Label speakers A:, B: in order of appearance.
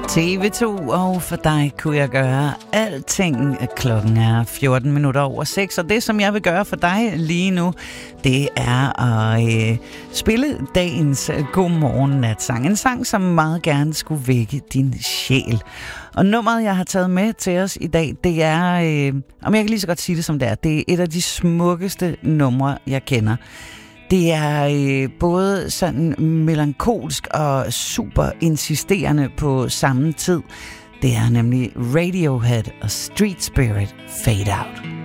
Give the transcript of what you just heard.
A: TV2, og for dig kunne jeg gøre alting. Klokken er 14 minutter over 6, og det, som jeg vil gøre for dig lige nu, det er at spille dagens Godmorgen-natsang. En sang, som meget gerne skulle vække din sjæl. Og nummeret, jeg har taget med til os i dag, det er, om jeg kan lige så godt sige det som det er, det er et af de smukkeste numre, jeg kender. Det er både sådan melankolsk og super insisterende på samme tid. Det er nemlig Radiohead og Street Spirit Fade Out.